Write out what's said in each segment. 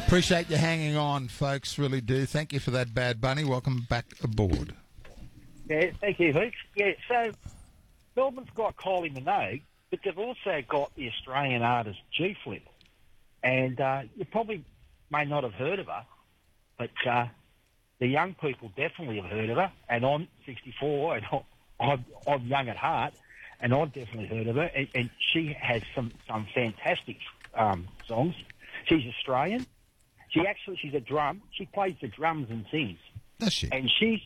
Appreciate you hanging on, folks. Really do. Thank you for that, Bad Bunny. Welcome back aboard. Yeah, thank you, Hooks. Yeah, so Melbourne's got Kylie Minogue, but they've also got the Australian artist G-Flip. And you probably may not have heard of her, but the young people definitely have heard of her. And I'm 64, and I'm young at heart, and I've definitely heard of her. And she has some fantastic songs. She's Australian. She's a drum. She plays the drums and sings. Does she? And she's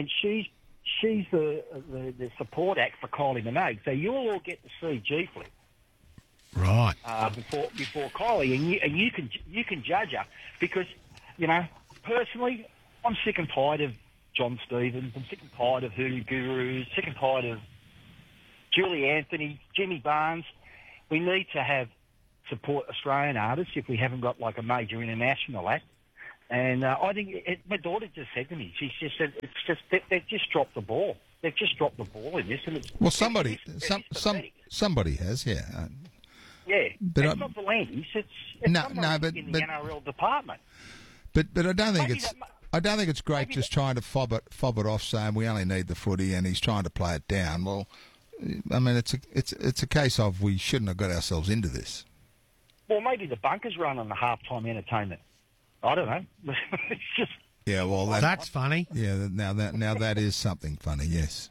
the support act for Kylie Minogue. So you'll all get to see G-Flip. Right. Before Kylie, and you can judge her because, personally, I'm sick and tired of John Stevens. I'm sick and tired of Hoodoo Gurus. Sick and tired of Julie Anthony, Jimmy Barnes. We need to support Australian artists if we haven't got like a major international act. And I think my daughter just said to me, she just said, it's just they've just dropped the ball. They've just dropped the ball in this. And somebody has, yeah. Yeah, but it's not the Landis. It's in the NRL department. But I don't think I don't think it's great just trying to fob it off, saying we only need the footy, and he's trying to play it down. Well, I mean, it's a case of we shouldn't have got ourselves into this. Well, maybe the bunkers run on the halftime entertainment. I don't know. It's just. Yeah, well, that's funny. Yeah, now that is something funny. Yes.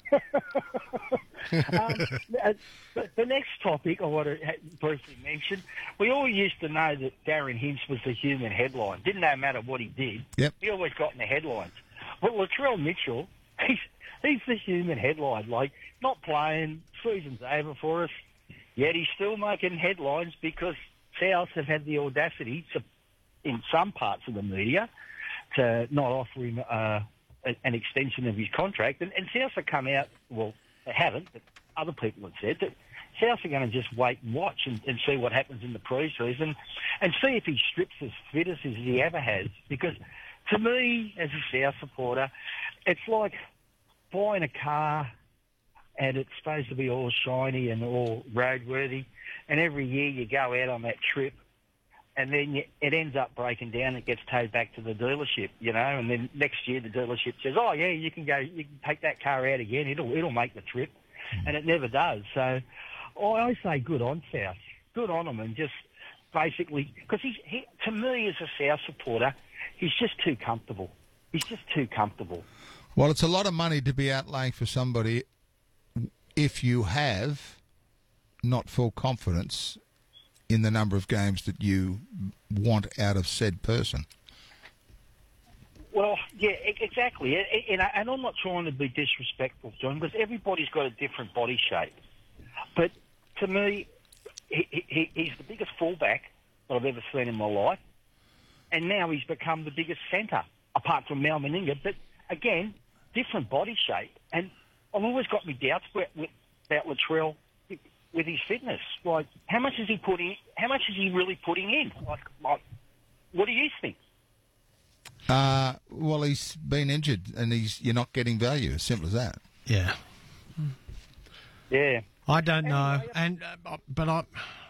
The next topic I want to briefly mention, we all used to know that Darren Hinch was the human headline. Didn't matter what he did. Yep. He always got in the headlines. Well, Latrell Mitchell, he's the human headline. Like, not playing, season's over for us, yet he's still making headlines because South have had the audacity to, in some parts of the media, to not offer him an extension of his contract. And South have come out, well, they haven't, but other people have said that South are going to just wait and watch and see what happens in the pre-season and see if he strips as fit as he ever has. Because to me, as a South supporter, it's like buying a car and it's supposed to be all shiny and all roadworthy, and every year you go out on that trip and then it ends up breaking down. It gets towed back to the dealership, and then next year the dealership says, "Oh yeah, you can take that car out again. It'll make the trip," and it never does. So I say good on South, good on him, and just basically because he to me as a South supporter, he's just too comfortable. He's just too comfortable. Well, it's a lot of money to be outlaying for somebody if you have not full confidence in the number of games that you want out of said person. Well, yeah, exactly. And I'm not trying to be disrespectful, John, because everybody's got a different body shape. But to me, he's the biggest fullback that I've ever seen in my life. And now he's become the biggest centre, apart from Mal Meninga. But again, different body shape. And I've always got my doubts about Latrell with his fitness. Like, how much is he putting? How much is he really putting in? Like, what do you think? Well, he's been injured, and you're not getting value. As simple as that. Yeah. Yeah. I don't know, but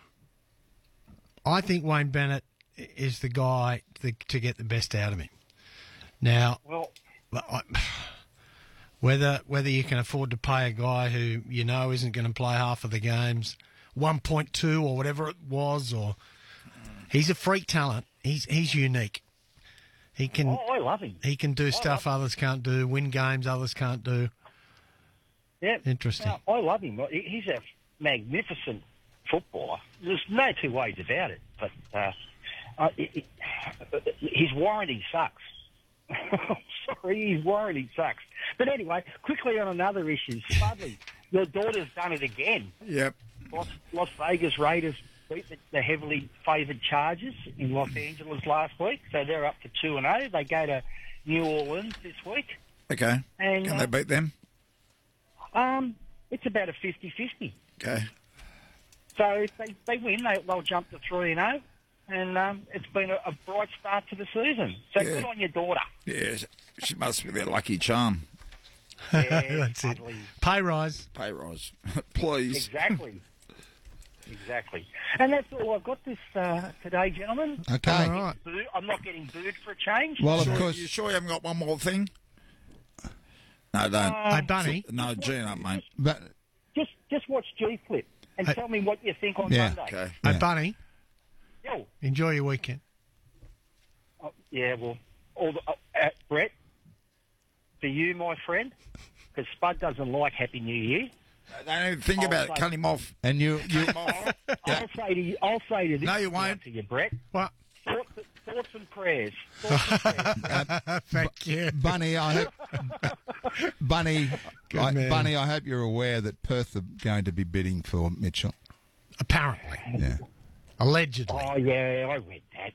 I think Wayne Bennett is the guy to get the best out of him. Now, whether you can afford to pay a guy who isn't going to play half of the games, 1.2 or whatever it was, or he's a freak talent. He's unique. He can. Oh, I love him. He can do stuff others can't do, win games others can't do. Yeah, interesting. No, I love him. He's a magnificent footballer. There's no two ways about it. But his warranty sucks. Sorry, his warranty sucks. But anyway, quickly on another issue, Smudley, your daughter's done it again. Yep. Las Vegas Raiders beat the heavily favoured Chargers in Los Angeles last week, so they're up to 2-0. They go to New Orleans this week. Okay. And, can they beat them? It's about a 50-50. Okay. So if they win, they'll jump to 3-0. And it's been a bright start to the season. So good on your daughter. Yeah, she must be their lucky charm. Yeah, that's it. Pay rise. Pay rise. Please. Exactly. Exactly. And that's all I've got this today, gentlemen. Okay. All right. I'm not getting booed for a change. Well, of You course. sure you haven't got one more thing? No, don't. Hey, Bunny. No, gene up, mate. But Just watch G Flip and tell me what you think on Yeah. Monday. Okay. Hey, Yeah. Bunny, Yo. enjoy your weekend. Yeah, well, Brett, for you, my friend, because Spud doesn't like Happy New Year. Don't even think about it. Cut him off. and you Cut him off. I'll say to you this. No, you won't. To you, Brett. What? Thoughts and prayers. Thoughts and prayers. Thank you. Bunny, I hope, Bunny, Good man. Bunny, I hope you're aware that Perth are going to be bidding for Mitchell. Apparently. Yeah, Allegedly. Oh yeah, I read that.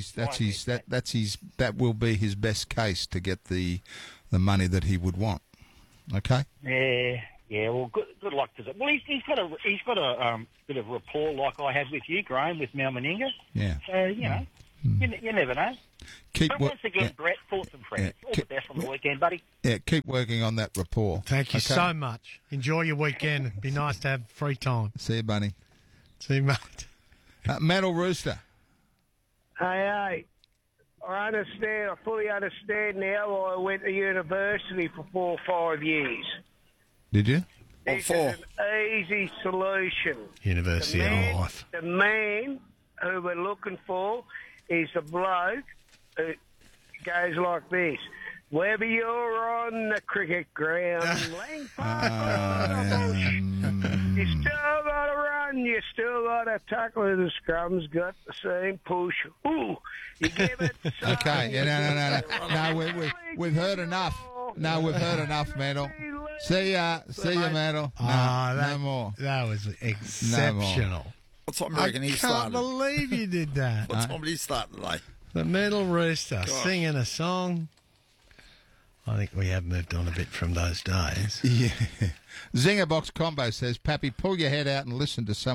that will be his best case to get the money that he would want. Okay. Yeah. Well, good luck to that. Well, he's got a bit of rapport like I have with you, Graham, with Mal Meninga. Yeah. So you know, you never know. Keep But once again, yeah, Brett, thoughts and prayers. Yeah. All the best on the weekend, buddy. yeah, keep working on that rapport. Thank you Okay? so much. Enjoy your weekend. It'd be nice to have free time. See you, Bunny. See you, mate. Metal Rooster. Hey, I understand. I fully understand now. I went to university for 4 or 5 years. Did you? This four. is an easy solution. University of Life. The man who we're looking for is the bloke who goes like this. Whether you're on the cricket ground, Lang Park, you still got to run, you still got to tackle, and the scrum's got the same push. Ooh, you give it. Okay. Yeah, no. We've heard enough. No, we've heard enough, Metal. See ya, Metal. No, no more. That was exceptional. What time do you I reckon he can't started? believe you did that. What time did he start today? The Metal Rooster singing a song. I think we have moved on a bit from those days. Yeah. Zinger Box Combo says, Pappy, pull your head out and listen to some